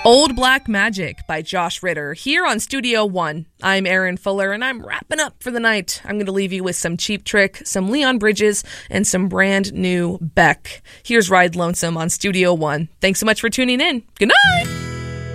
Old Black Magic by Josh Ritter here on Studio One. I'm Aaron Fuller, and I'm wrapping up for the night. I'm going to leave you with some Cheap Trick, some Leon Bridges, and some brand new Beck. Here's Ride Lonesome on Studio One. Thanks so much for tuning in. Good night!